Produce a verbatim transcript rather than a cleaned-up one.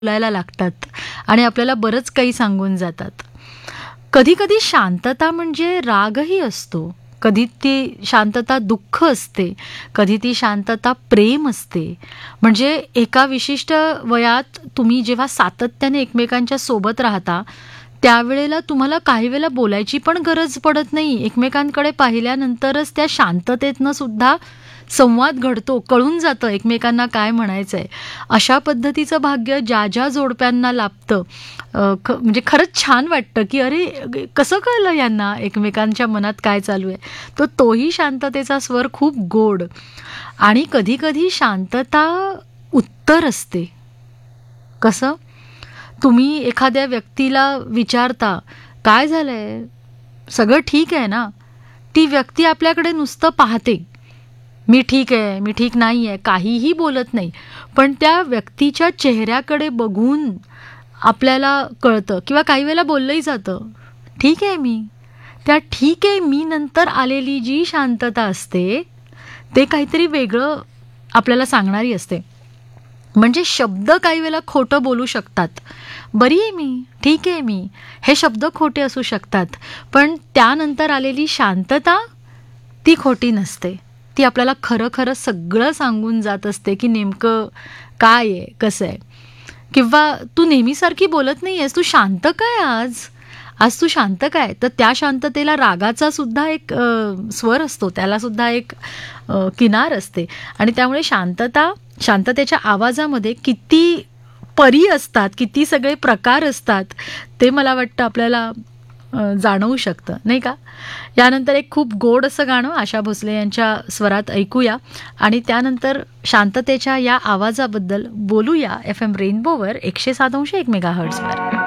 बोलायला लागतात आणि आपल्याला बरंच काही सांगून जातात. कधी-कधी शांतता म्हणजे रागही असतो. कधी ती शांतता दुःख असते, कधी ती शांतता प्रेम असते. म्हणजे एका विशिष्ट वयात तुम्ही जेव्हा सातत्याने एकमेकांच्या सोबत राहता, त्यावेळेला तुम्हाला काही वेळेला बोलायची पण गरज पडत नाही. एकमेकांकडे पाहिल्यानंतरच त्या शांततेतनं सुद्धा संवाद घडतो, कळून जातं एकमेकांना काय म्हणायचंय. अशा पद्धतीचं भाग्य ज्या ज्या जोडप्यांना लाभतं, अ, ख म्हणजे खरंच छान वाटतं, की अरे कसं कळलं यांना एकमेकांच्या मनात काय चालू आहे. तर तोही शांततेचा स्वर खूप गोड. आणि कधी-कधी शांतता उत्तर असते. कसं? तुम्ही एखाद्या व्यक्तीला विचारता, "काय झालंय? सगळं ठीक आहे ना?" ती व्यक्ती आपल्याकडे नुसतं पाहते. मी ठीक आहे, मी ठीक नाही आहे, काहीही बोलत नाही. पण त्या व्यक्तीच्या चेहऱ्याकडे बघून आपल्याला कळतं किंवा काही वेळेला बोललंही जातं, "ठीक आहे मी." त्या ठीक आहे मी नंतर आलेली जी शांतता असते, ते काहीतरी वेगळं आपल्याला सांगणारी असते. म्हणजे शब्द काही वेळेला खोटं बोलू शकतात. "बरी आहे मी, ठीक आहे मी." हे शब्द खोटे असू शकतात. पण त्यानंतर आलेली शांतता ती खोटी नसते. ती आपल्याला खरं-खरं सगळं सांगून जात असते, की नेमकं काय आहे, कसं आहे. किंवा "तू नेहमीसारखी बोलत नाही आहेस, तू शांत काय आज? आज तू शांत काय?" तर त्या शांततेला रागाचा सुद्धा एक अ, स्वर असतो, त्याला सुद्धा एक अ, किनार असते. आणि त्यामुळे शांतता, शांततेच्या आवाजामध्ये किती परी असतात, किती सगळे प्रकार असतात, ते मला वाटतं आपल्याला अ, जाणवू शकतं, नाही का? यानंतर एक खूप गोड असं गाणं आशा भोसले यांच्या स्वरात ऐकूया आणि त्यानंतर शांततेच्या या आवाजाबद्दल बोलूया एफ एम रेनबोवर एकशे सात अंश एक मेगाहर्ट्झवर.